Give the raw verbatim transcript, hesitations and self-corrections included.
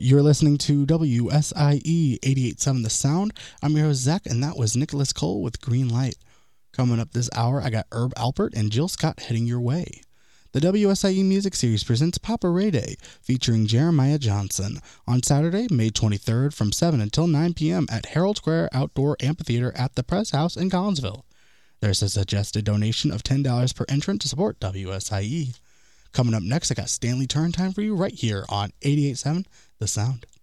You're listening to W S I E eighty-eight point seven The Sound. I'm your host, Zach, and that was Nicholas Cole with Green Light. Coming up this hour, I got Herb Alpert and Jill Scott heading your way. The W S I E Music Series presents Papa Ray Day, featuring Jeremiah Johnson, on Saturday, May twenty-third from seven until nine p.m. at Herald Square Outdoor Amphitheater at the Press House in Collinsville. There's a suggested donation of ten dollars per entrant to support W S I E. Coming up next, I got Stanley Turrentine for you right here on eighty-eight point seven The Sound.